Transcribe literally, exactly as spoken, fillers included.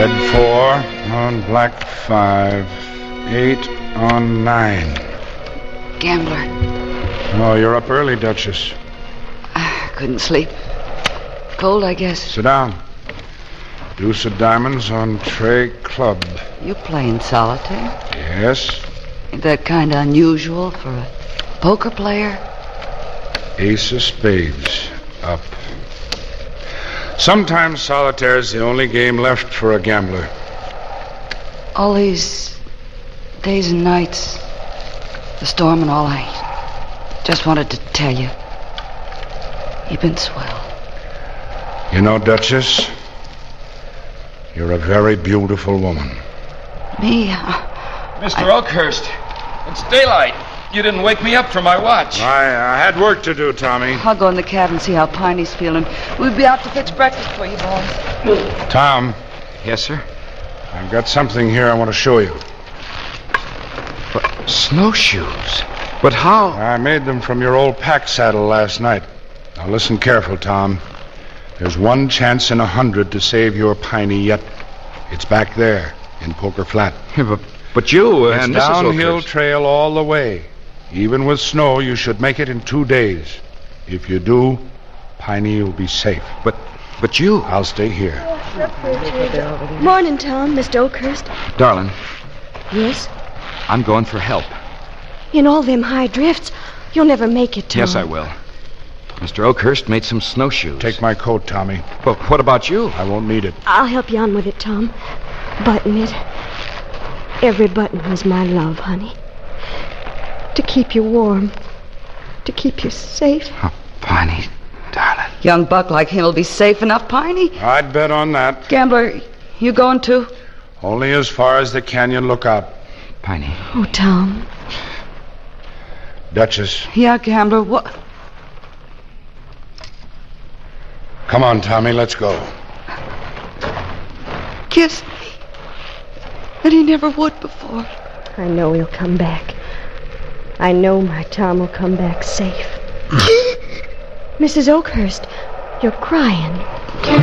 Red four on black five. Eight on nine. Gambler. Oh, you're up early, Duchess. I couldn't sleep. Cold, I guess. Sit down. Deuce of diamonds on tray club. You playing solitaire? Yes. Ain't that kind of unusual for a poker player? Ace of spades. Up. Sometimes solitaire is the only game left for a gambler. All these days and nights, the storm and all, I just wanted to tell you. You've been swell. You know, Duchess, you're a very beautiful woman. Me? Uh, Mister I... Oakhurst, it's daylight. You didn't wake me up for my watch. I, I had work to do, Tommy. I'll go in the cab and see how Piney's feeling. We'll be out to fix breakfast for you, boys. Tom. Yes, sir? I've got something here I want to show you. But snowshoes? But how? I made them from your old pack saddle last night. Now listen careful, Tom. There's one chance in a hundred to save your Piney yet. It's back there in Poker Flat. Yeah, but, but you it's and Missus downhill Oakhurst. Trail all the way. Even with snow, you should make it in two days. If you do, Piney will be safe. But, but you... I'll stay here. Morning, Tom, Mister Oakhurst. Darling. Yes? I'm going for help. In all them high drifts, you'll never make it, Tom. Yes, I will. Mister Oakhurst made some snowshoes. Take my coat, Tommy. But what about you? I won't need it. I'll help you on with it, Tom. Button it. Every button was my love, honey. To keep you warm. To keep you safe. Oh, Piney, darling. Young buck like him will be safe enough, Piney. I'd bet on that. Gambler, you going too? Only as far as the canyon lookout. Piney. Oh, Tom. Duchess. Yeah, Gambler, what? Come on, Tommy, let's go. Kiss me. And he never would before. I know he'll come back. I know my Tom will come back safe. Missus Oakhurst, you're crying.